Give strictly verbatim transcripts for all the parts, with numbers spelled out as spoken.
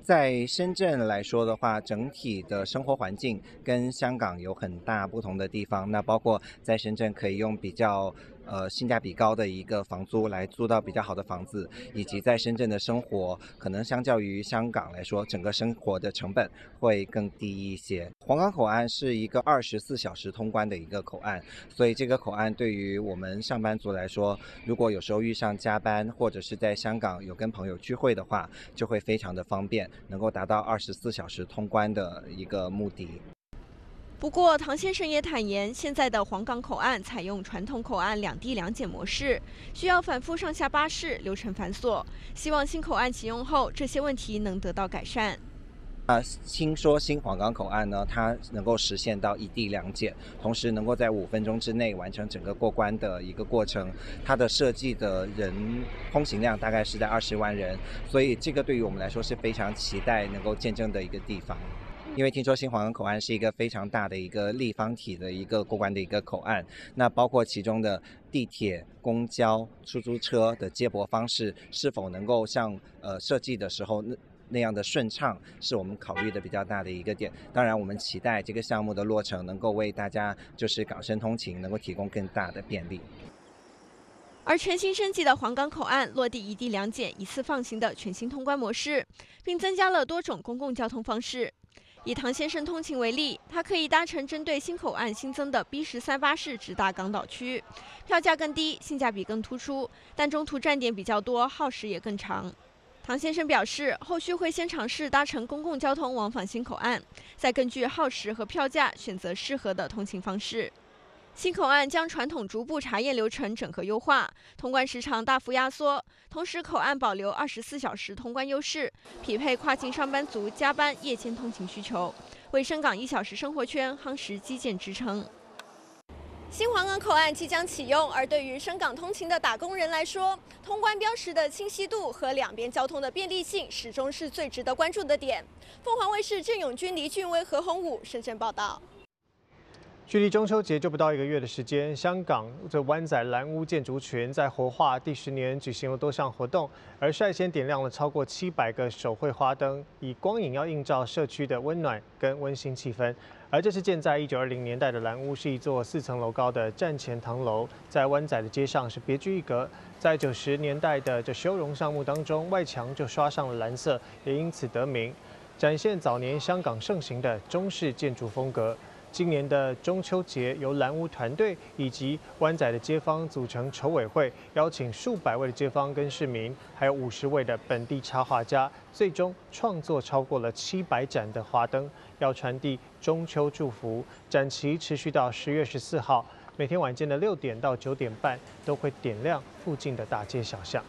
在深圳来说的话，整体的生活环境跟香港有很大不同的地方。那包括在深圳可以用比较呃性价比高的一个房租来租到比较好的房子，以及在深圳的生活可能相较于香港来说，整个生活的成本会更低一些。皇岗口岸是一个二十四小时通关的一个口岸，所以这个口岸对于我们上班族来说，如果有时候遇上加班或者是在香港有跟朋友聚会的话，就会非常的方便，能够达到二十四小时通关的一个目的。 不过，唐先生也坦言，现在的皇岗口岸采用传统口岸两地两检模式，需要反复上下巴士，流程繁琐。希望新口岸启用后，这些问题能得到改善。 啊，听说新皇岗口岸呢，它能够实现到一地两检，同时能够在五分钟之内完成整个过关的一个过程。它的设计的人通行量大概是在二十万人，所以这个对于我们来说是非常期待能够见证的一个地方。因为听说新皇岗口岸是一个非常大的一个立方体的一个过关的一个口岸，那包括其中的地铁、公交、出租车的接驳方式是否能够像呃设计的时候那那样的顺畅，是我们考虑的比较大的一个点。当然，我们期待这个项目的落成能够为大家就是港深通勤能够提供更大的便利。 而全新升级的皇岗口岸落地一地两检、一次放行的全新通关模式，并增加了多种公共交通方式。以唐先生通勤为例，他可以搭乘针对新口岸新增的 B 十三巴士直达港岛区，票价更低，性价比更突出，但中途站点比较多，耗时也更长。唐先生表示，后续会先尝试搭乘公共交通往返新口岸，再根据耗时和票价选择适合的通勤方式。新口岸将传统逐步查验流程整合优化，通关时长大幅压缩，同时口岸保留二十四小时通关优势，匹配跨境上班族加班夜间通勤需求，为深港一小时生活圈夯实基建支撑。新皇岗口岸即将启用，而对于深港通勤的打工人来说，通关标识的清晰度和两边交通的便利性始终是最值得关注的点。凤凰卫视郑永军、黎俊威、何鸿武深圳报道。 距离中秋节就不到一个月的时间，香港这湾仔蓝屋建筑群在活化第十年举行了多项活动，而率先点亮了超过七百个手绘花灯，以光影要映照社区的温暖跟温馨气氛。而这是建在一九二零年代的蓝屋，是一座四层楼高的站前唐楼，在湾仔的街上是别具一格。在九十年代的这修容项目当中，外墙就刷上了蓝色，也因此得名，展现早年香港盛行的中式建筑风格。今年的中秋节，由蓝屋团队以及湾仔的街坊组成筹委会，邀请数百位的街坊跟市民，还有五十位的本地插画家，最终创作超过了七百盏的花灯，要传递中秋祝福。展期持续到十月十四号，每天晚间的六点到九点半都会点亮附近的大街小巷。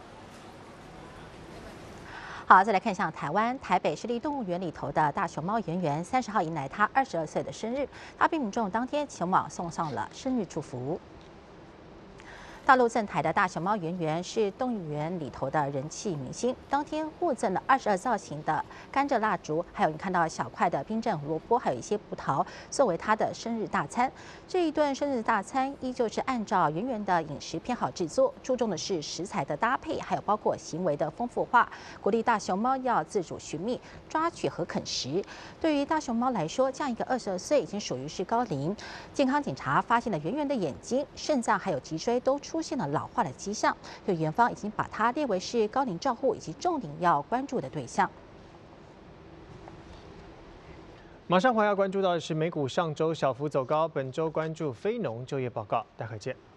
好，再来看一下台湾台北市立动物园里头的大熊猫圆圆，三十号迎来他二十二岁的生日，他被民众当天前往送上了生日祝福。大陆赠台的大熊猫圆圆是动物园里头的人气明星，当天获赠了二十二造型的甘蔗蜡烛，还有你看到小块的冰镇胡萝卜，还有一些葡萄，作为他的生日大餐。这一顿生日大餐依旧是按照圆圆的饮食偏好制作，注重的是食材的搭配，还有包括行为的丰富化，鼓励大熊猫要自主寻觅、抓取和啃食。对于大熊猫来说，这样一个二十二岁已经属于是高龄，健康检查发现了圆圆的眼睛、肾脏还有脊椎都出。出现了老化的迹象，所以园方已经把它列为是高龄照护以及重点要关注的对象。 马上还要关注到的是美股上周小幅走高，本周关注非农就业报告，待会见。